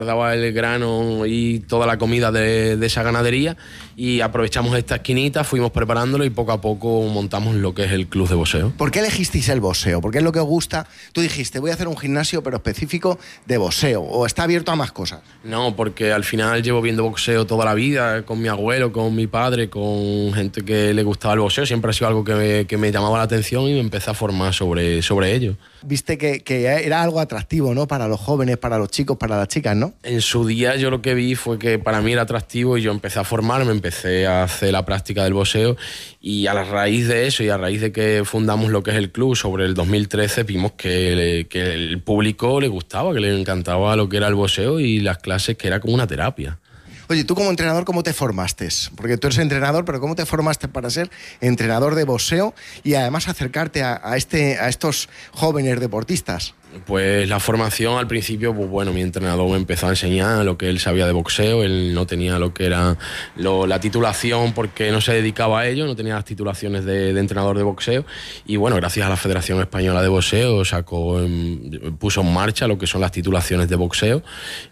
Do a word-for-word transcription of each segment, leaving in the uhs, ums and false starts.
daba el grano y toda la comida de, de esa ganadería y aprovechamos esta esquinita, fuimos preparándolo y poco a poco montamos lo que es el club de boxeo. ¿Por qué elegisteis el boxeo? ¿Por qué es lo que os gusta? Tú dijiste, voy a hacer un gimnasio pero específico de boxeo, ¿o está abierto a más cosas? No, porque al final llevo viendo boxeo toda la vida, con mi abuelo, con mi padre, con gente que le gustaba el boxeo, siempre ha sido algo que me, que me llamaba la atención y me empecé a formar sobre, sobre ello. Viste que, que era algo atractivo, ¿no? Para los jóvenes, para los chicos, para las chicas, ¿no? En su día yo lo que vi fue que para mí era atractivo y yo empecé a formarme, empecé a hacer la práctica del boxeo y a la raíz de eso y a raíz de que fundamos lo que es el club sobre el dos mil trece vimos que, le, que el público le gustaba, que le encantaba lo que era el boxeo y las clases, que era como una terapia. Oye, tú como entrenador, ¿cómo te formaste? Porque tú eres entrenador, pero ¿cómo te formaste para ser entrenador de boxeo y además acercarte a, a, este, a estos jóvenes deportistas? Pues la formación al principio, pues bueno, mi entrenador me empezó a enseñar lo que él sabía de boxeo, él no tenía lo que era lo, la titulación porque no se dedicaba a ello, no tenía las titulaciones de, de entrenador de boxeo y bueno, gracias a la Federación Española de Boxeo sacó, en, puso en marcha lo que son las titulaciones de boxeo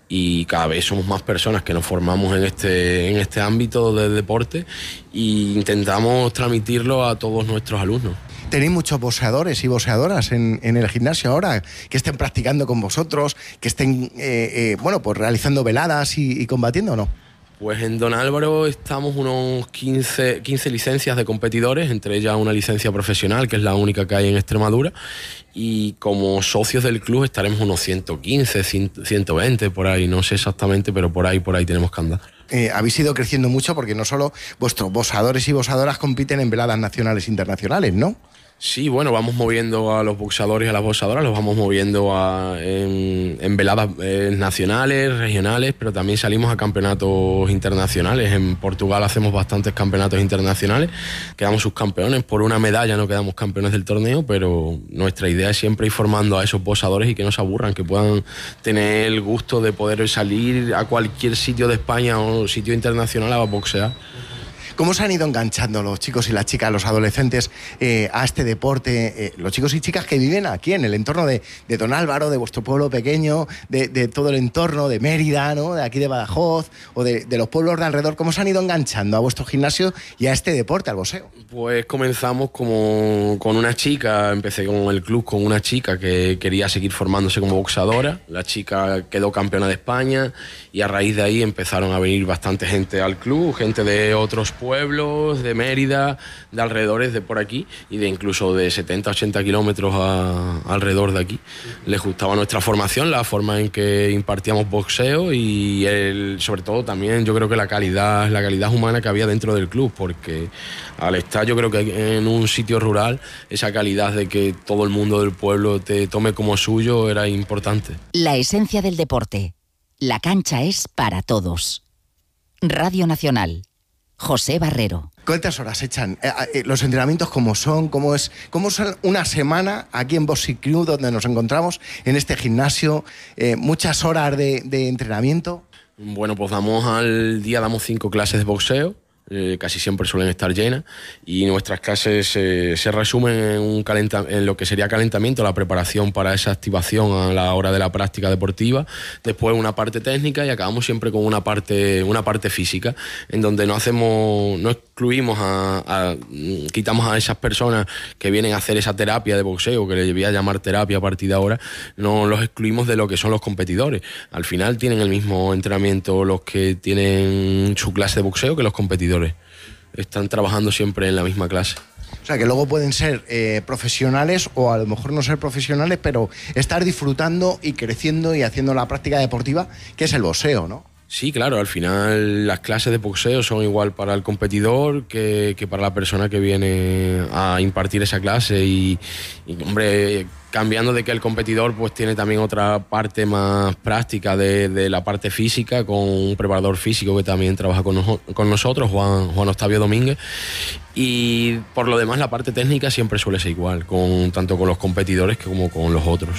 y cada vez somos más personas que nos formamos en este, en este ámbito de deporte e intentamos transmitirlo a todos nuestros alumnos. Tenéis muchos boxeadores y boxeadoras en, en el gimnasio ahora, que estén practicando con vosotros, que estén eh, eh, bueno, pues realizando veladas y, y combatiendo, ¿o no? Pues en Don Álvaro estamos unos quince, quince licencias de competidores, entre ellas una licencia profesional, que es la única que hay en Extremadura, y como socios del club estaremos unos ciento quince, ciento veinte, por ahí, no sé exactamente, pero por ahí, por ahí tenemos que andar. Eh, habéis ido creciendo mucho porque no solo vuestros boxeadores y boxeadoras compiten en veladas nacionales e internacionales, ¿no? Sí, bueno, vamos moviendo a los boxeadores y a las boxeadoras, los vamos moviendo a, en, en veladas eh, nacionales, regionales, pero también salimos a campeonatos internacionales. En Portugal hacemos bastantes campeonatos internacionales, quedamos subcampeones, por una medalla no quedamos campeones del torneo, pero nuestra idea es siempre ir formando a esos boxeadores y que no se aburran, que puedan tener el gusto de poder salir a cualquier sitio de España o sitio internacional a boxear. ¿Cómo se han ido enganchando los chicos y las chicas, los adolescentes, eh, a este deporte? Eh, los chicos y chicas que viven aquí, en el entorno de, de Don Álvaro, de vuestro pueblo pequeño, de, de todo el entorno, de Mérida, ¿no? De aquí de Badajoz, o de, de los pueblos de alrededor. ¿Cómo se han ido enganchando a vuestro gimnasio y a este deporte, al boxeo? Pues comenzamos como con una chica, empecé con el club con una chica que quería seguir formándose como boxeadora. La chica quedó campeona de España y a raíz de ahí empezaron a venir bastante gente al club, gente de otros pueblos, pueblos, de Mérida, de alrededores de por aquí y de incluso de setenta, ochenta kilómetros a, alrededor de aquí. Les gustaba nuestra formación, la forma en que impartíamos boxeo y el, sobre todo también yo creo que la calidad, la calidad humana que había dentro del club, porque al estar yo creo que en un sitio rural, esa calidad de que todo el mundo del pueblo te tome como suyo era importante. La esencia del deporte. La cancha es para todos. Radio Nacional. José Barrero. ¿Cuántas horas echan? Eh, eh, ¿Los entrenamientos cómo son? ¿Cómo es, cómo son una semana aquí en Boxing Club, donde nos encontramos, en este gimnasio? Eh, ¿Muchas horas de, de entrenamiento? Bueno, pues damos al día, damos cinco clases de boxeo. Eh, casi siempre suelen estar llenas y nuestras clases eh, se resumen en, un calenta en lo que sería calentamiento, la preparación para esa activación a la hora de la práctica deportiva, después una parte técnica y acabamos siempre con una parte, una parte física en donde no hacemos, no excluimos a, a quitamos a esas personas que vienen a hacer esa terapia de boxeo, que le voy a llamar terapia a partir de ahora, no los excluimos de lo que son los competidores. Al final tienen el mismo entrenamiento los que tienen su clase de boxeo que los competidores. Están trabajando siempre en la misma clase. O sea, que luego pueden ser eh, profesionales o a lo mejor no ser profesionales, pero estar disfrutando y creciendo y haciendo la práctica deportiva, que es el boxeo, ¿no? Sí, claro, al final las clases de boxeo son igual para el competidor que, que para la persona que viene a impartir esa clase y, y hombre, cambiando de que el competidor pues tiene también otra parte más práctica de, de la parte física con un preparador físico que también trabaja con, no, con nosotros, Juan, Juan Octavio Domínguez, y por lo demás la parte técnica siempre suele ser igual, con, tanto con los competidores como con los otros.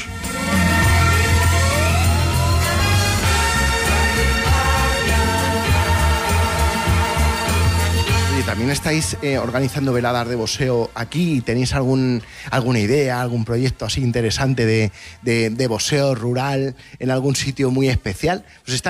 también estáis eh, organizando veladas de boxeo aquí. ¿Tenéis algún, alguna idea, algún proyecto así interesante de, de, de boxeo rural en algún sitio muy especial? Pues está